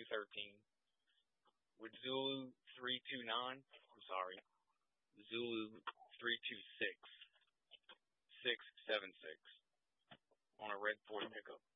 213 with Zulu 329. I'm sorry, Zulu 326 676 on a red Ford pickup.